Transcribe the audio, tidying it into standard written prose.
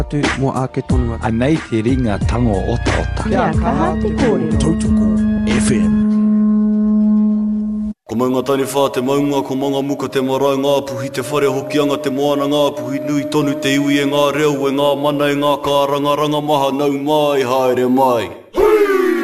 atu mo a ke tonu atu. Anei te ringa tango ota ota. Kia kaha te kōrero. Tautoko FM. Ko maunga tani whā te maunga, ko manga muka te marae ngā puhi, te whare hokianga te moana ngā puhi, nui tonu te iwi e ngā reo, e ngā mana e ngā kāranga, ranga maha nau mai, haere mai.